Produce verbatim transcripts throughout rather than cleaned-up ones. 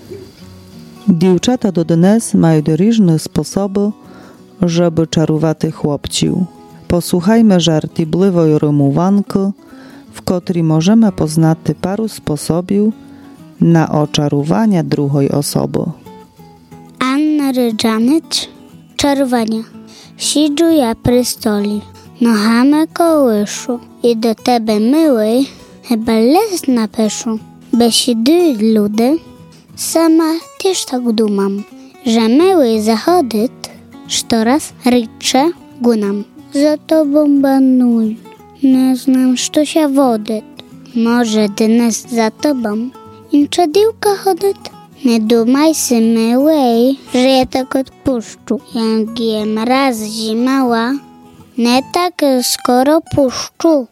Дівчата до днес мають різні способи, żeby czarувати chłopcił. Posłuchajmy żartibливої римуванки, w której możemy poznać paru sposobów na oczarowanie drugiej osoby. Anna Rydżanycz, czarowania. Siedzę ja przy stoli, nohamy kołyszu i do tebe miłej chyba list napiszę. Besiduj ludy, sama też tak dumam, że miłej zachodyt, što raz ryczę gunam. Za tobą banuj, nie znam, što się wodyt. Może dnes za tobą incza diłka chodyt. Nie dumaj si, miłej, że ja tak odpuszczę. Jak jem raz zimała, nie tak skoro puszczę.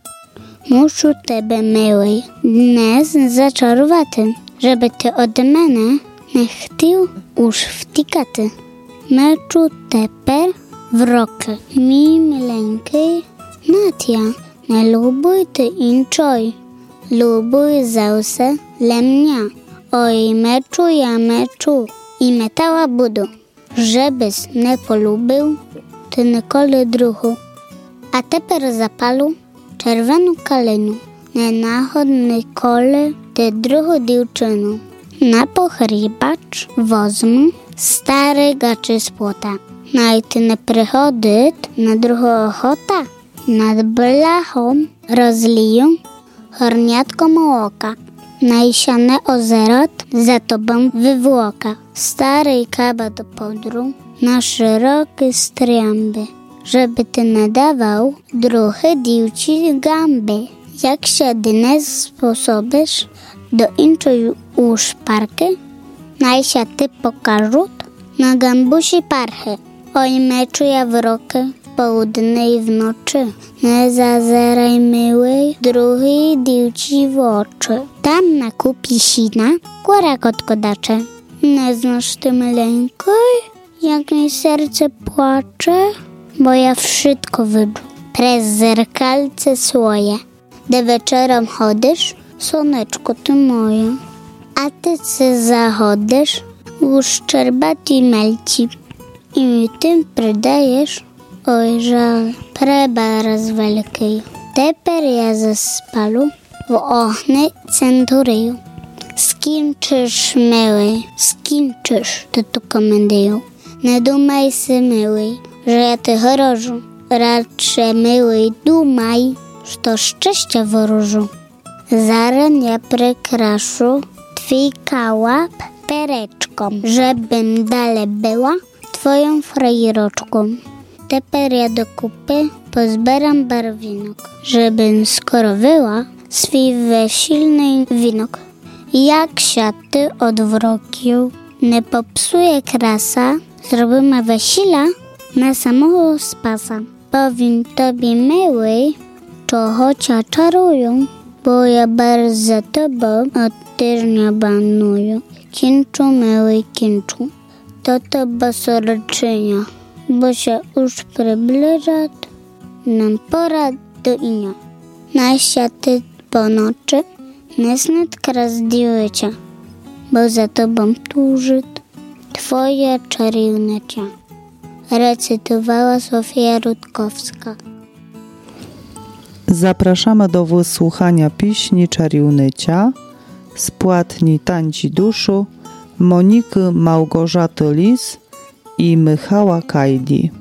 Muszę tebe, miłej, dnes zaczarowaty, żeby ty od mnie nie chciał już wtikaty. Meczu teper w rokę. Mi mileńkiej, Natia, nie lubuj ty inczoj. Lubuj załse lemnia. Oj, meczu ja meczu i metała budu. Żebyś nie polubił, ty nikoli druhu. A teper zapalu czerwoną kalinu. Nie nahod nikoli ty druhu dziewczynu. Na pochribacz wozmu stary gaczy z płota. Najty nie przychodyt na druhą ochota. Nad blachą rozliją horniatko mołoka. Najsiane ozerot za tobą wywłoka. Stary kaba do podru na szerokie stręby, żeby ty nadawał druhy diwci gamby. Jak się dnes sposobisz do inczej już parky, najsia ty pokażut na gambusi parchy. Oj, meczu ja w rokę połudnej w nocy. Nie zazeraj miłej drugiej diwci w oczy. Tam na kupi sina kura kotkodacze. Nie znasz ty mileńkoj, jak mi serce płacze, bo ja wszystko widzę prez zerkalce swoje. De wieczorem chodzisz, słoneczko ty moje, a ty se zachodzisz, już szczerbaty melci i mi tym przydajesz, oj żal, preba raz wielkiej. Teper ja ze spalu w ochnie centuriju. Skinczysz, miłej, skinczysz, ty tu komendyju. Nie dumaj si, miłej, że ja ty chorożu. Raczej, miłej, dumaj, że szczęście wróżu. Zaren ja prekraszu twój kałap pereczką, żebym dalej była twoją frajeroczką. Teper ja do kupy pozbieram barwinok, żebym skoro wyła swój wesilny winok. Jak się ty odwrokił, nie popsuje krasa, zrobimy wesila na samego spasa. Powiem tobie, miłej, czego cię czarują, bo ja bardzo za tobą od tyżnia banuję. Kinczu, miłej, kinczu, to to basorczynia, bo się już przybliża nam pora do inia. Nasia ty po nocy nie snad kras dziewicza, bo za tobą tuży twoja czarownica. Recytowała Sofia Rutkowska. Zapraszamy do wysłuchania pieśni Czarownica z płatni Tanci Duszu Moniki Małgorzaty Lis i Michała Kajdi.